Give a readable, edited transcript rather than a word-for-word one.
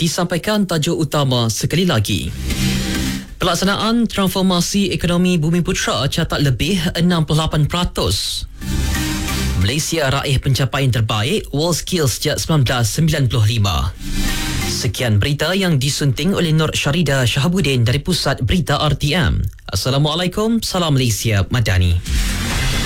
disampaikan tajuk utama sekali lagi. Pelaksanaan transformasi ekonomi Bumiputera catat lebih 68%. Malaysia raih pencapaian terbaik WorldSkills sejak 1995. Sekian berita yang disunting oleh Nur Syarida Shahabuddin dari Pusat Berita RTM. Assalamualaikum, salam Malaysia Madani.